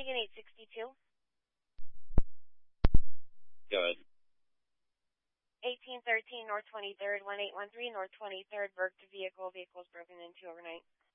Again, 862. Go ahead. 1813 North 23rd, 1813 North 23rd, Burke vehicle. Vehicle's broken into overnight.